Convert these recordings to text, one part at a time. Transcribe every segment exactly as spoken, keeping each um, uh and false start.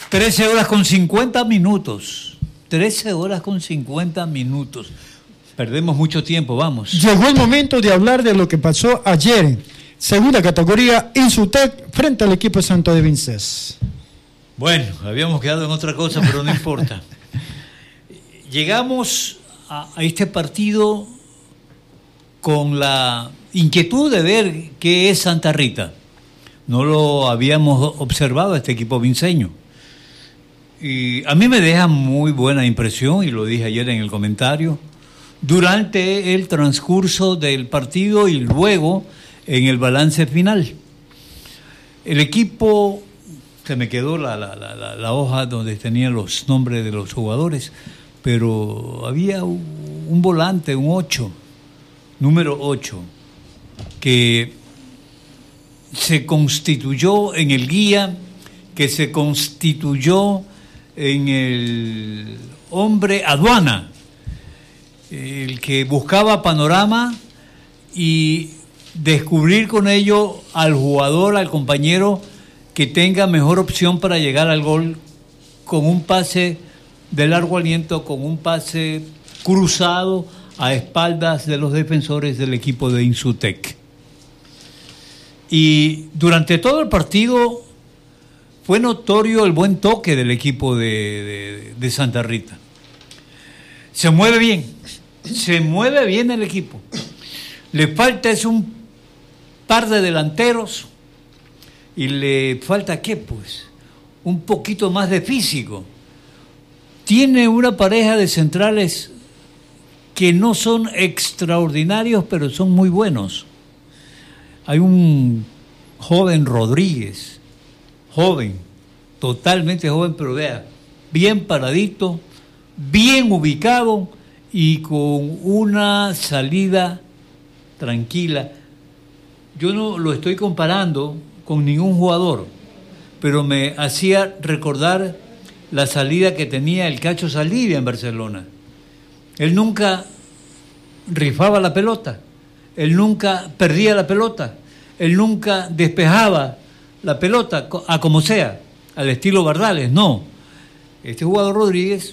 trece horas con cincuenta minutos. trece horas con cincuenta minutos. Perdemos mucho tiempo, vamos. Llegó el momento de hablar de lo que pasó ayer. Segunda categoría, Insutec frente al equipo de Santo de Vinces. Bueno, habíamos quedado en otra cosa, pero no importa. Llegamos a, a este partido con la inquietud de ver qué es Santa Rita. No lo habíamos observado este equipo vinceño. Y a mí me deja muy buena impresión, y lo dije ayer en el comentario, durante el transcurso del partido y luego en el balance final. El equipo, se me quedó la, la, la, la hoja donde tenían los nombres de los jugadores, pero había un, un volante, un ocho, número ocho, que se constituyó en el guía, que se constituyó en el hombre aduana, el que buscaba panorama y descubrir con ello al jugador, al compañero que tenga mejor opción para llegar al gol con un pase de largo aliento, con un pase cruzado a espaldas de los defensores del equipo de Insutec. Y durante todo el partido fue notorio el buen toque del equipo de, de, de Santa Rita. Se mueve bien, se mueve bien el equipo. Le falta es un par de delanteros y le falta ¿qué? Pues un poquito más de físico. Tiene una pareja de centrales que no son extraordinarios, pero son muy buenos. Hay un joven Rodríguez, joven, totalmente joven, pero vea, bien paradito, bien ubicado y con una salida tranquila. Yo no lo estoy comparando con ningún jugador, pero me hacía recordar la salida que tenía el Cacho Saldivia en Barcelona. Él nunca rifaba la pelota, él nunca perdía la pelota, él nunca despejaba la pelota a como sea, al estilo Bardales, no. Este jugador Rodríguez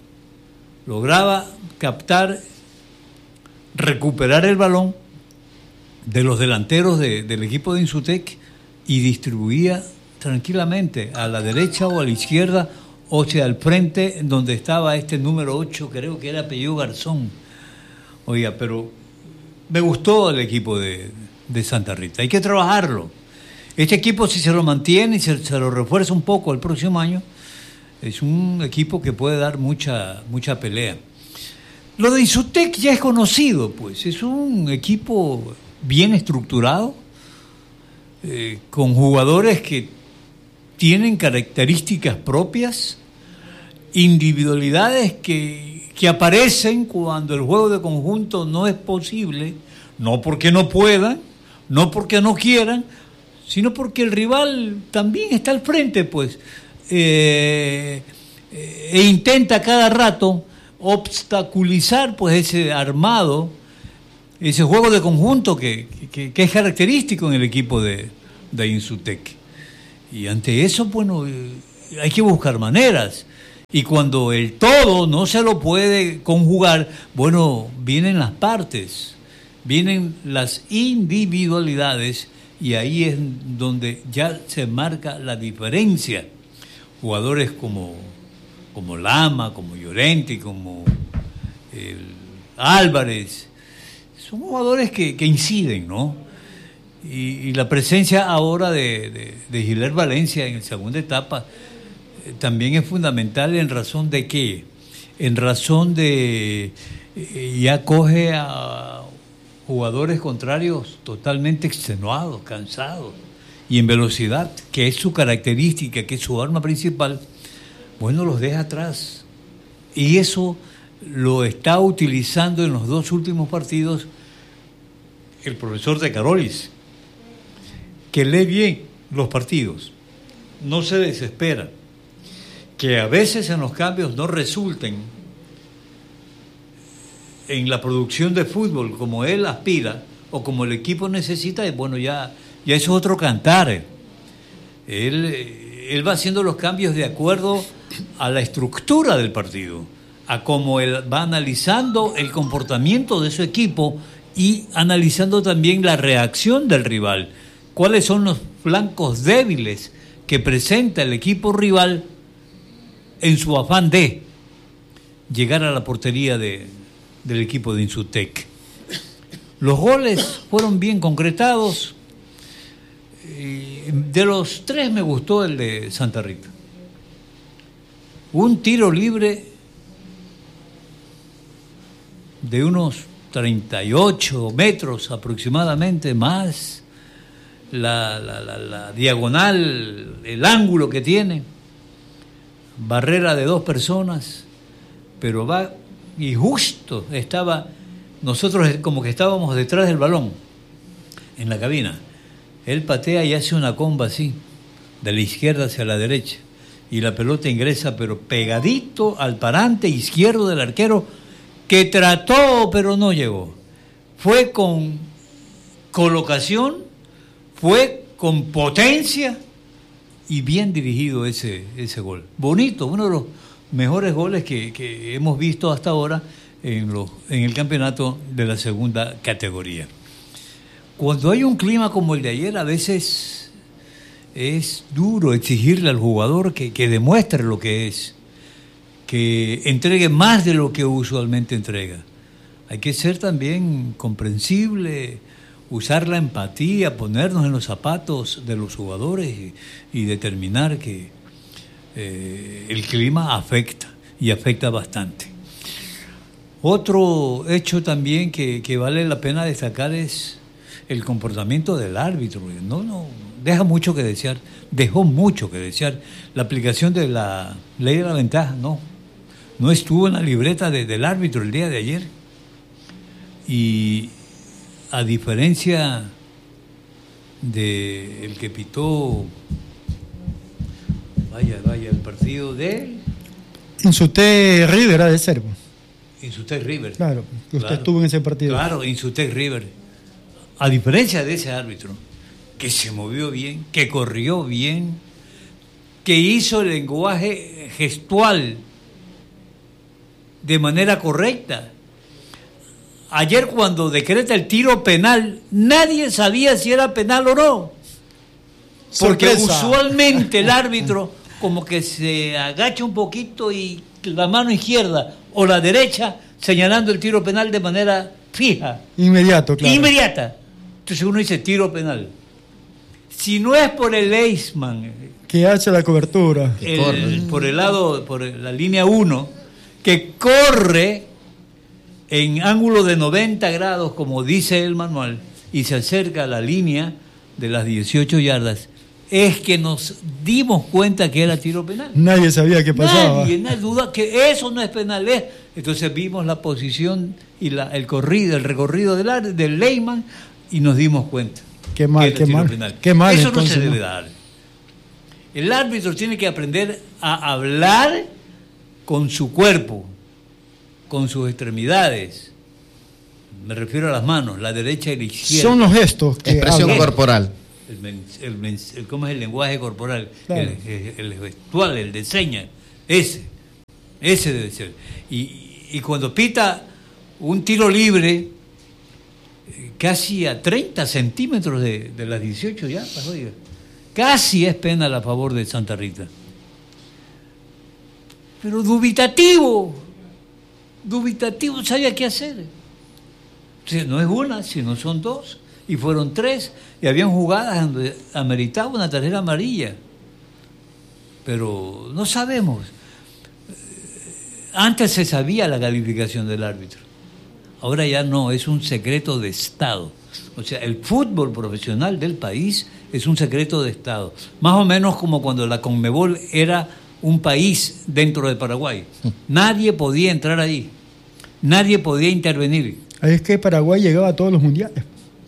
lograba captar, recuperar el balón de los delanteros de, del equipo de Insutec y distribuía tranquilamente a la derecha o a la izquierda, o sea, al frente donde estaba este número ocho, creo que era apellido Garzón. Oiga, pero me gustó el equipo de, de Santa Rita. Hay que trabajarlo. Este equipo, si se lo mantiene y se, se lo refuerza un poco el próximo año, es un equipo que puede dar mucha, mucha pelea. Lo de Insutec ya es conocido, pues. Es un equipo bien estructurado, eh, con jugadores que tienen características propias, individualidades que, que aparecen cuando el juego de conjunto no es posible, no porque no puedan, no porque no quieran, sino porque el rival también está al frente, pues, eh, e intenta cada rato obstaculizar, pues, ese armado, ese juego de conjunto que, que, que es característico en el equipo de, de Insutec. Y ante eso, bueno, hay que buscar maneras. Y cuando el todo no se lo puede conjugar, bueno, vienen las partes, vienen las individualidades, y ahí es donde ya se marca la diferencia. Jugadores como, como Lama, como Llorente, como el Álvarez, son jugadores que, que inciden, ¿no? Y, y la presencia ahora de, de, de Giler Valencia en la segunda etapa eh, también es fundamental. ¿En razón de qué? En razón de eh, ya coge a jugadores contrarios totalmente extenuados, cansados y en velocidad, que es su característica, que es su arma principal. Bueno, los deja atrás, y eso lo está utilizando en los dos últimos partidos el profesor de Carolis, que lee bien los partidos, no se desespera, que a veces en los cambios no resulten en la producción de fútbol como él aspira o como el equipo necesita, y bueno, ya, ya eso es otro cantar. Él, él va haciendo los cambios de acuerdo a la estructura del partido, a cómo él va analizando el comportamiento de su equipo y analizando también la reacción del rival. ¿Cuáles son los flancos débiles que presenta el equipo rival en su afán de llegar a la portería de, del equipo de Insutec? Los goles fueron bien concretados. De los tres me gustó el de Santa Rita. Un tiro libre de unos treinta y ocho metros aproximadamente, más la, la, la, la diagonal, el ángulo que tiene, barrera de dos personas, pero va y justo estaba, nosotros como que estábamos detrás del balón, en la cabina. Él patea y hace una comba así, de la izquierda hacia la derecha, y la pelota ingresa pero pegadito al parante izquierdo del arquero, que trató pero no llegó. Fue con colocación, fue con potencia y bien dirigido ese, ese gol. Bonito, uno de los mejores goles que, que hemos visto hasta ahora en, los, en el campeonato de la segunda categoría. Cuando hay un clima como el de ayer, a veces es duro exigirle al jugador que, que demuestre lo que es, que entregue más de lo que usualmente entrega. Hay que ser también comprensible, usar la empatía, ponernos en los zapatos de los jugadores y, y determinar que eh, el clima afecta, y afecta bastante. Otro hecho también que, que vale la pena destacar es el comportamiento del árbitro. No, no, deja mucho que desear, dejó mucho que desear. La aplicación de la ley de la ventaja, no. No estuvo en la libreta de, del árbitro el día de ayer. Y a diferencia de el que pitó, vaya, vaya, el partido de Insutec River ha de ser. Insutec River. Claro, que usted claro, estuvo en ese partido. Claro, Insutec River. A diferencia de ese árbitro, que se movió bien, que corrió bien, que hizo el lenguaje gestual de manera correcta. Ayer cuando decreta el tiro penal, nadie sabía si era penal o no. Porque Sorpresa. Usualmente el árbitro como que se agacha un poquito y la mano izquierda o la derecha señalando el tiro penal de manera fija. Inmediato, claro. Inmediata. Entonces uno dice tiro penal. Si no es por el Eisman, que hace la cobertura, el, por el lado, por la línea uno, que corre en ángulo de noventa grados, como dice el manual, y se acerca a la línea de las dieciocho yardas, es que nos dimos cuenta que era tiro penal. Nadie sabía qué pasaba. Nadie, nadie duda que eso no es penal. ¿eh? Entonces vimos la posición y la, el corrido, el recorrido del, del Leyman y nos dimos cuenta. Qué mal, que qué mal, penal. qué mal. Eso entonces, no se debe ¿no? dar. El árbitro tiene que aprender a hablar con su cuerpo, con sus extremidades. Me refiero a las manos, la derecha y la izquierda. Son los gestos. Que expresión hablan. corporal. El, men, el, men, el, ¿Cómo es el lenguaje corporal? Claro. El, el, el gestual, el de señas. Ese. Ese debe ser. Y, y cuando pita un tiro libre, casi a treinta centímetros de, de las dieciocho yardas, oiga, casi es penal a favor de Santa Rita. Pero dubitativo. Dubitativo, sabía qué hacer. O sea, no es una, sino son dos. Y fueron tres, y habían jugadas donde ameritaba una tarjeta amarilla. Pero no sabemos. Antes se sabía la calificación del árbitro. Ahora ya no, es un secreto de Estado. O sea, el fútbol profesional del país es un secreto de Estado. Más o menos como cuando la Conmebol era un país dentro de Paraguay. Nadie podía entrar ahí. Nadie podía intervenir. Es que Paraguay llegaba a todos los mundiales.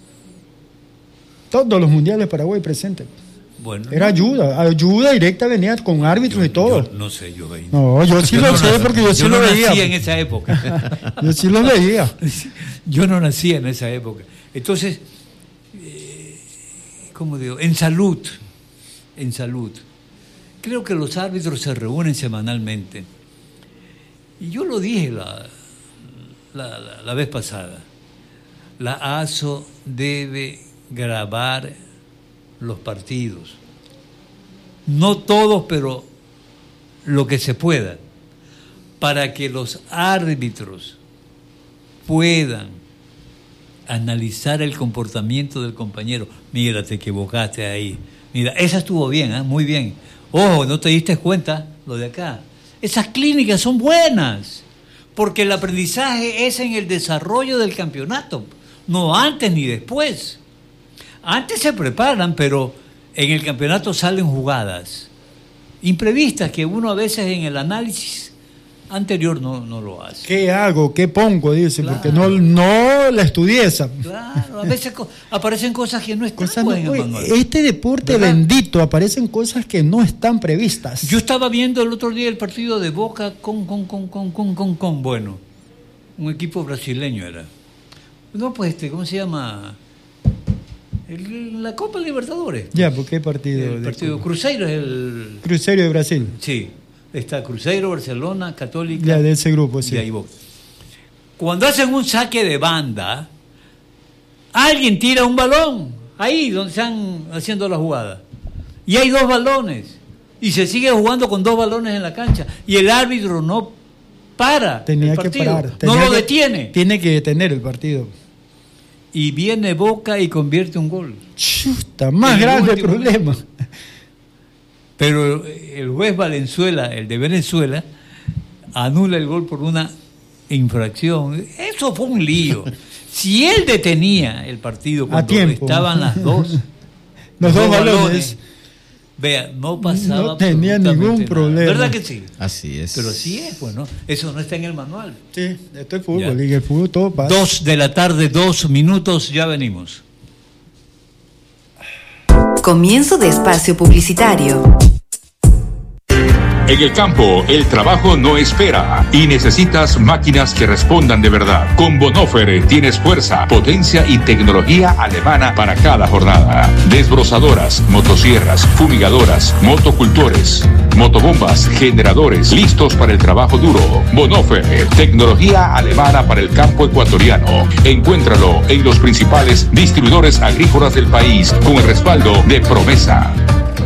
Todos los mundiales Paraguay presente. Bueno, Era ayuda, ayuda directa venía con árbitros yo, y todo. yo no sé, yo veía. No, yo sí Yo lo no sé nací- porque yo sí yo lo no veía. nací en esa época. Yo sí lo veía. Yo no nací en esa época. Entonces, eh, ¿cómo digo? En salud, en salud. creo que los árbitros se reúnen semanalmente. Y yo lo dije la, la, la, la vez pasada. La ASO debe grabar los partidos. No todos, pero lo que se pueda, para que los árbitros puedan analizar el comportamiento del compañero. Mira, te equivocaste ahí. Mira, esa estuvo bien, ¿eh? Muy bien. Ojo, no te diste cuenta lo de acá. Esas clínicas son buenas, porque el aprendizaje es en el desarrollo del campeonato, no antes ni después. Antes se preparan, pero en el campeonato salen jugadas imprevistas que uno a veces en el análisis anterior no, no lo hace. ¿Qué hago? ¿Qué pongo? Dice, claro. Porque no, no la estudié esa. Claro, a veces co- aparecen cosas que no están Cosas pues, no, en el manual. este deporte ¿verdad? Bendito, aparecen cosas que no están previstas. Yo estaba viendo el otro día el partido de Boca con, con, con, con, con, con, con bueno, un equipo brasileño era. No, pues, este, ¿cómo se llama? El, la Copa Libertadores. Ya, ¿por qué partido? El de partido Cuba? Cruzeiro es el... Cruzeiro de Brasil. Sí, está Cruzeiro, Barcelona, Católica. Ya, de ese grupo, sí. Y ahí Boca. Cuando hacen un saque de banda, alguien tira un balón, ahí donde están haciendo la jugada. Y hay dos balones. Y se sigue jugando con dos balones en la cancha. Y el árbitro no para Tenía el que partido. parar. No tenía lo que- detiene. Tiene que detener el partido. Y viene Boca y convierte un gol. Chuta, más En el grande el último problema. Pero el juez Valenzuela, el de Venezuela, anula el gol por una infracción. Eso fue un lío. Si él detenía el partido cuando tiempo. estaban las dos, Los dos balones. vea, no pasaba No tenía absolutamente ningún nada. problema. ¿Verdad que sí? Así es. Pero sí es, pues, ¿no? Eso no está en el manual. Sí, esto es fútbol. Ya. Y el fútbol todo pasa. Dos de la tarde, dos minutos, ya venimos. Comienzo de espacio publicitario. En el campo, el trabajo no espera y necesitas máquinas que respondan de verdad. Con Bonhoeffer tienes fuerza, potencia y tecnología alemana para cada jornada. Desbrozadoras, motosierras, fumigadoras, motocultores, motobombas, generadores, listos para el trabajo duro. Bonhoeffer, tecnología alemana para el campo ecuatoriano. Encuéntralo en los principales distribuidores agrícolas del país con el respaldo de Promesa.